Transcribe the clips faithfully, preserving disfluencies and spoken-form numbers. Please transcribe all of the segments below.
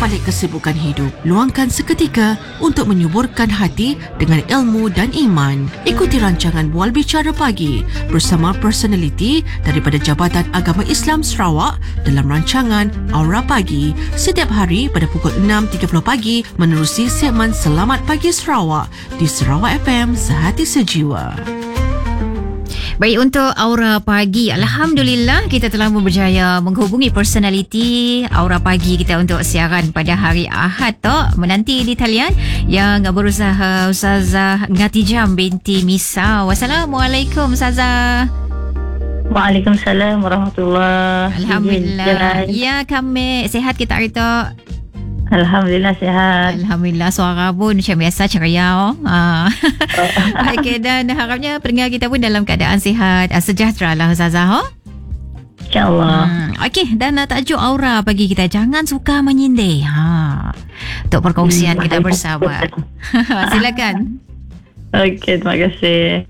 balik kesibukan hidup, luangkan seketika untuk menyuburkan hati dengan ilmu dan iman. Ikuti rancangan Bual Bicara Pagi bersama personaliti daripada Jabatan Agama Islam Sarawak dalam rancangan Aura Pagi setiap hari pada pukul enam tiga puluh pagi menerusi segmen Selamat Pagi Sarawak di Sarawak F M Sehati Sejiwa. Baik, untuk Aura Pagi, Alhamdulillah kita telah berjaya menghubungi personaliti Aura Pagi kita untuk siaran pada hari Ahad tu. Menanti di talian yang berusaha Ustazah Ngatijam binti Misa. Wassalamualaikum Ustazah. Waalaikumsalam warahmatullahi. Alhamdulillah. Ya, kami sihat kita hari tu. Alhamdulillah sihat. Alhamdulillah, suara pun macam biasa ceria. Oh. Ah. Okey, dan harapnya pendengar kita pun dalam keadaan sihat, sejahtera lah Ustazah. Oh? InsyaAllah. Hmm. Okey, dan uh, tajuk Aura Pagi kita, jangan suka menyindir. Ha. Untuk perkongsian hmm, kita bersama. Silakan. Okey, terima kasih.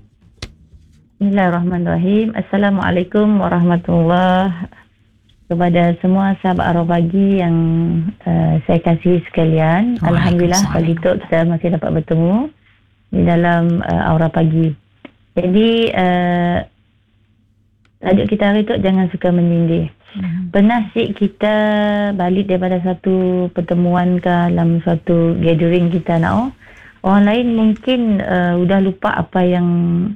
Bismillahirrahmanirrahim. Assalamualaikum warahmatullahi kepada semua sahabat Aura Pagi yang uh, saya kasihi sekalian. Alhamdulillah pagi tu kita masih dapat bertemu di dalam uh, Aura Pagi. Jadi uh, tajuk kita hari tu, jangan suka menyindir. Hmm. Pernah sih kita balik daripada satu pertemuan ke dalam suatu gathering kita nak, oh, orang lain mungkin uh, udah lupa apa yang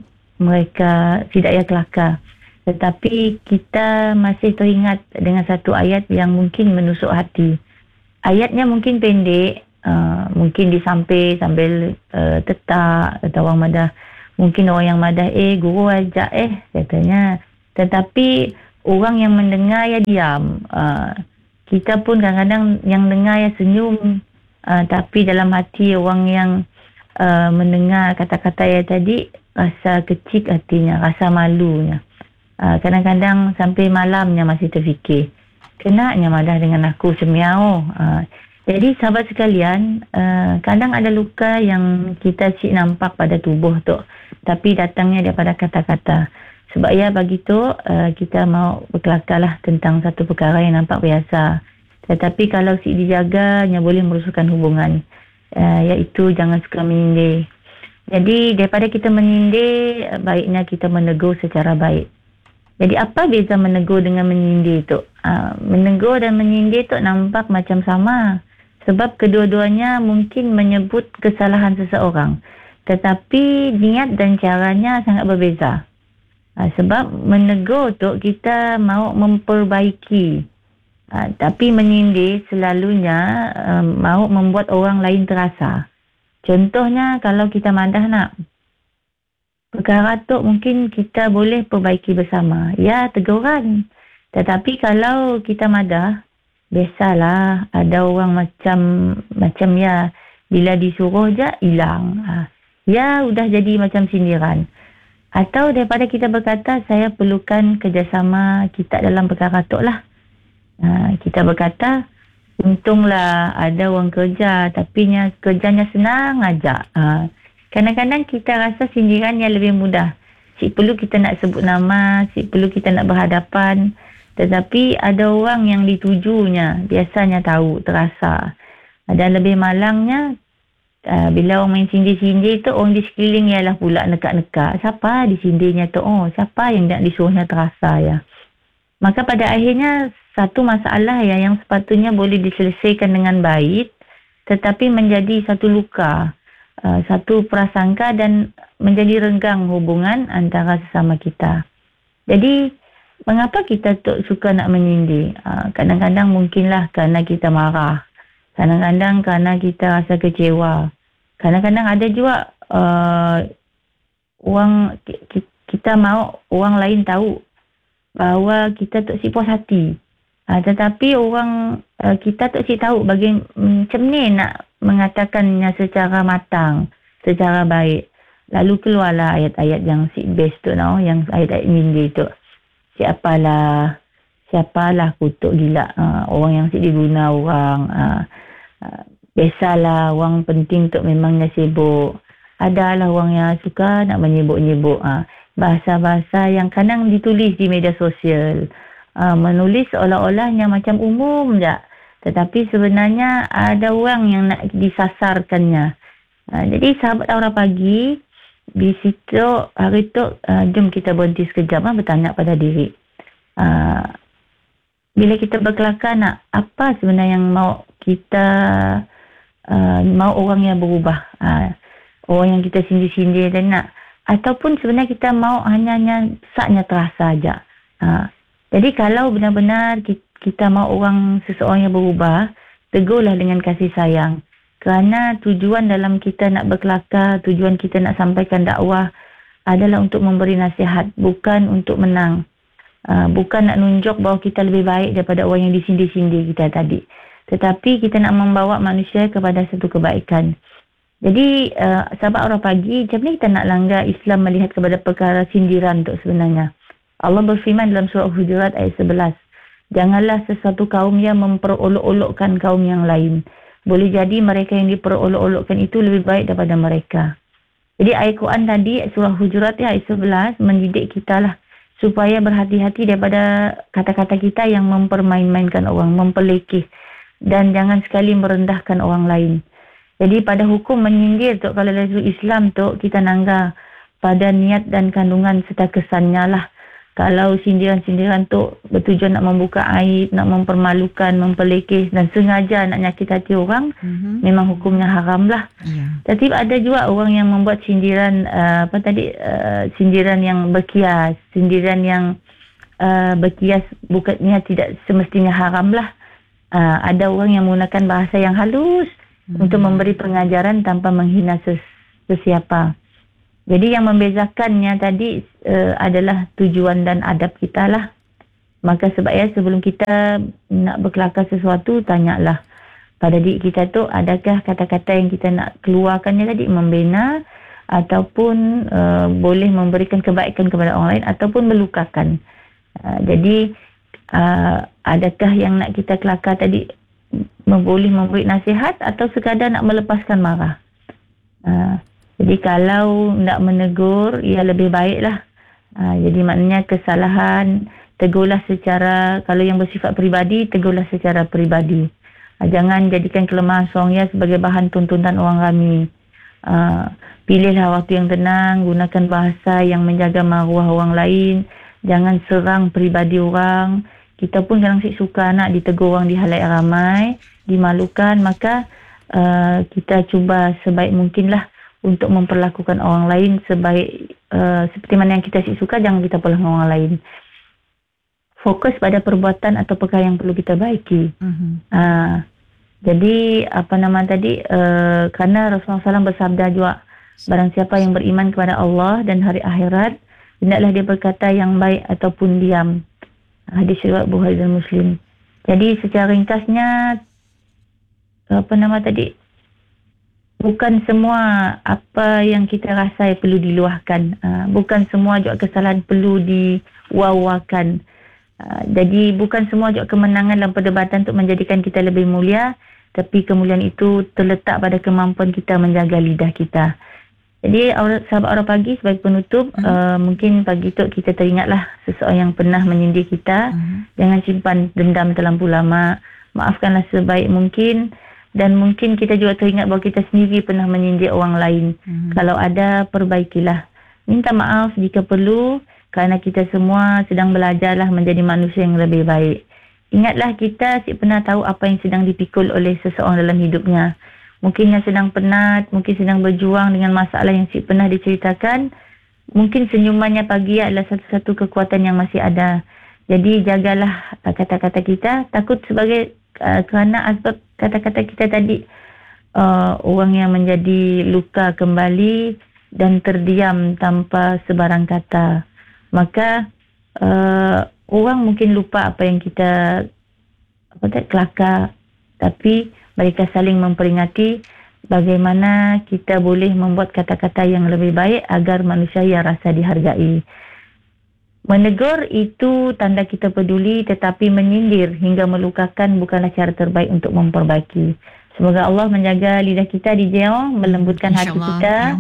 mereka tidak ya kelakar. Tetapi kita masih teringat dengan satu ayat yang mungkin menusuk hati. Ayatnya mungkin pendek, uh, mungkin disampaikan sambil uh, tetak atau orang madah. Mungkin orang yang madah, eh guru ajak eh katanya. Tetapi orang yang mendengar ya diam. Uh, kita pun kadang-kadang yang dengar ya senyum. Uh, tapi dalam hati orang yang uh, mendengar kata-kata ya tadi, rasa kecil hatinya, rasa malunya. Uh, kadang-kadang sampai malamnya masih terfikir, kenanya madah dengan aku semiau. Uh, jadi sahabat sekalian, uh, kadang ada luka yang kita cik nampak pada tubuh tu, tapi datangnya daripada kata-kata. Sebab ya begitu, uh, kita mau berkelakarlah tentang satu perkara yang nampak biasa. Tetapi kalau cik dijaganya boleh merosakkan hubungan, uh, iaitu jangan suka menyindir. Jadi daripada kita menyindir, baiknya kita menegur secara baik. Jadi apa beza menegur dengan menyindir tu? Uh, menegur dan menyindir tu nampak macam sama. Sebab kedua-duanya mungkin menyebut kesalahan seseorang. Tetapi niat dan caranya sangat berbeza. Uh, sebab menegur tu kita mahu memperbaiki. Uh, tapi menyindir selalunya uh, mahu membuat orang lain terasa. Contohnya kalau kita madah nak, perkara tu mungkin kita boleh perbaiki bersama. Ya, teguran. Tetapi kalau kita madah, biasalah ada orang macam macam ya, bila disuruh je hilang. Ha. Ya, udah jadi macam sindiran. Atau daripada kita berkata, saya perlukan kerjasama kita dalam perkara tu lah. Ha, kita berkata, untunglah ada orang kerja, tapi nya kerjanya senang aja. Ha. Kadang-kadang kita rasa sindiran yang lebih mudah. Cik perlu kita nak sebut nama, cik perlu kita nak berhadapan. Tetapi ada orang yang ditujunya, biasanya tahu, terasa. Dan lebih malangnya, uh, bila orang main sindir-sindir tu, orang di sekeliling ialah pula nekak-nekak. Siapa disindirnya tu? Oh, siapa yang nak disuruhnya terasa ya? Maka pada akhirnya, satu masalah ya yang sepatutnya boleh diselesaikan dengan baik, tetapi menjadi satu luka. Uh, satu prasangka dan menjadi renggang hubungan antara sesama kita. Jadi, mengapa kita tak suka nak menyindir? Uh, kadang-kadang mungkinlah kerana kita marah. Kadang-kadang kerana kita rasa kecewa. Kadang-kadang ada juga uh, orang kita mahu orang lain tahu bahawa kita tak si puas hati. Uh, tetapi orang uh, kita tak si tahu bagi macam ni nak mengatakannya secara matang, secara baik. Lalu keluarlah ayat-ayat yang si best tu, no? Yang ayat-ayat nyindir tu. Siapalah, siapalah kutuk gila. Uh, orang yang si diguna orang. Uh, uh, biasalah, orang penting tu memangnya sibuk. Adalah orang yang suka nak menyibuk-nyibuk. Uh, bahasa-bahasa yang kadang ditulis di media sosial. Uh, menulis seolah-olahnya macam umum je. Tetapi sebenarnya ada orang yang nak disasarkannya. Uh, jadi sahabat Aura Pagi, di situ hari tu uh, jom kita berhenti sekejap, uh, bertanya pada diri. Uh, bila kita berkelakar, nak apa sebenarnya yang mau kita uh, mau orang yang berubah, uh, orang yang kita sindir-sindir dan nak, ataupun sebenarnya kita mau hanya-hanya saknya terasa saja. Uh, jadi kalau benar-benar kita, kita mau orang seseorang yang berubah, tegurlah dengan kasih sayang. Kerana tujuan dalam kita nak berkelakar, tujuan kita nak sampaikan dakwah adalah untuk memberi nasihat, bukan untuk menang. Uh, bukan nak nunjuk bahawa kita lebih baik daripada orang yang disindir-sindir kita tadi. Tetapi kita nak membawa manusia kepada satu kebaikan. Jadi, uh, sahabat Aura Pagi, macam ni kita nak langgar Islam melihat kepada perkara sindiran tu sebenarnya. Allah berfirman dalam surah Hujurat ayat sebelas. Janganlah sesuatu kaum yang memperolok-olokkan kaum yang lain. Boleh jadi mereka yang diperolok-olokkan itu lebih baik daripada mereka. Jadi ayat Quran tadi, surah Hujurat ayat sebelas, mendidik kita lah supaya berhati-hati daripada kata-kata kita yang mempermain-mainkan orang, mempelekeh. Dan jangan sekali merendahkan orang lain. Jadi pada hukum menyindir tu, kalau dari Islam tu, kita nangga pada niat dan kandungan serta kesannya lah. Kalau sindiran-sindiran tu bertujuan nak membuka aib, nak mempermalukan, mempelekeh dan sengaja nak nyakit hati orang, mm-hmm. memang hukumnya haram lah. Yeah. Tapi ada juga orang yang membuat sindiran, uh, apa tadi, uh, sindiran yang berkias, sindiran yang uh, berkias bukannya tidak semestinya haram lah. Uh, ada orang yang menggunakan bahasa yang halus mm-hmm. untuk memberi pengajaran tanpa menghina ses- sesiapa. Jadi yang membezakannya tadi uh, adalah tujuan dan adab kita lah. Maka sebabnya sebelum kita nak berkelakar sesuatu, tanyalah pada diri kita tu, adakah kata-kata yang kita nak keluarkannya tadi membina ataupun uh, boleh memberikan kebaikan kepada orang lain ataupun melukakan. Uh, jadi uh, adakah yang nak kita kelakar tadi boleh memberi nasihat atau sekadar nak melepaskan marah. Uh, Jadi kalau nak menegur, ia lebih baiklah. Ha, jadi maknanya kesalahan, tegurlah secara, kalau yang bersifat peribadi, tegurlah secara peribadi. Ha, jangan jadikan kelemahan seorang sebagai bahan tuntutan orang ramai. Ha, pilihlah waktu yang tenang, gunakan bahasa yang menjaga maruah orang lain. Jangan serang peribadi orang. Kita pun kadang suka nak ditegur orang di halayak ramai, dimalukan. Maka uh, kita cuba sebaik mungkinlah untuk memperlakukan orang lain sebaik uh, seperti mana yang kita suka, jangan kita perlakukan orang lain. Fokus pada perbuatan atau perkara yang perlu kita baiki. Mm-hmm. Uh, jadi apa nama tadi, uh, kerana Rasulullah sallallahu alaihi wasallam bersabda juga, barang siapa yang beriman kepada Allah dan hari akhirat, hendaklah dia berkata yang baik ataupun diam. Hadis riwayat Bukhari dan Muslim. Jadi secara ringkasnya, apa nama tadi, bukan semua apa yang kita rasa perlu diluahkan. Uh, bukan semua juga kesalahan perlu diwawakan. Uh, jadi bukan semua juga kemenangan dalam perdebatan untuk menjadikan kita lebih mulia. Tapi kemuliaan itu terletak pada kemampuan kita menjaga lidah kita. Jadi sahabat Aura Pagi, sebagai penutup, uh-huh. uh, mungkin pagi itu kita teringatlah seseorang yang pernah menyindir kita. Uh-huh. Jangan simpan dendam terlampau lama. Maafkanlah sebaik mungkin. Dan mungkin kita juga teringat bahawa kita sendiri pernah menyindir orang lain. Hmm. Kalau ada, perbaikilah. Minta maaf jika perlu, kerana kita semua sedang belajarlah menjadi manusia yang lebih baik. Ingatlah, kita si pernah tahu apa yang sedang dipikul oleh seseorang dalam hidupnya. Mungkin yang sedang penat, mungkin sedang berjuang dengan masalah yang si pernah diceritakan. Mungkin senyumannya pagi adalah satu-satu kekuatan yang masih ada. Jadi jagalah kata-kata kita. Takut sebagai uh, kerana asbab kata-kata kita tadi, uh, orang yang menjadi luka kembali dan terdiam tanpa sebarang kata. Maka uh, orang mungkin lupa apa yang kita apa tak kelakar, tapi mereka saling memperingati bagaimana kita boleh membuat kata-kata yang lebih baik agar manusia yang rasa dihargai. Menegur itu tanda kita peduli, tetapi menyindir hingga melukakan bukanlah cara terbaik untuk memperbaiki. Semoga Allah menjaga lidah kita di Jeong, melembutkan hati kita, uh-huh.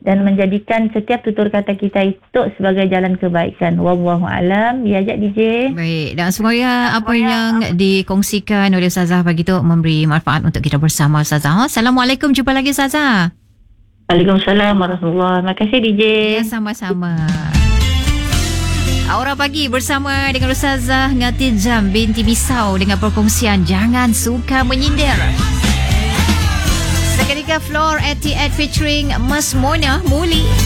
dan menjadikan setiap tutur kata kita itu sebagai jalan kebaikan. Wallahu alam. Ya, Jad D J. Baik, dan semoga apa yang dikongsikan oleh Ustazah pagi tu memberi manfaat untuk kita bersama, Ustazah. Assalamualaikum, jumpa lagi, Ustazah. Waalaikumsalam warahmatullahi wabarakatuh. Terima kasih D J. Ya, sama-sama. Aura Pagi bersama dengan Ustazah Ngati Jam binti Misau dengan perkongsian Jangan Suka Menyindir. Seketika Floor eighty-eight featuring Mas Mona Muli.